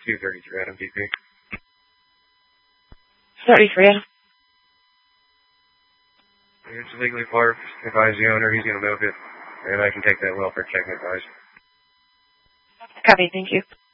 233 Adam DP. 33 Adam. It's illegally parked. Advise the owner. He's going to move it. And I can take that welfare check and advise. Copy. Thank you.